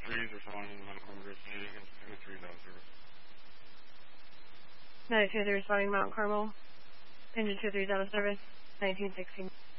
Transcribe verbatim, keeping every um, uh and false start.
threes responding to Mount Carmel City against two oh three out of service. nine two three responding to Mount Carmel. Engine two oh three is out of service. nineteen sixteen.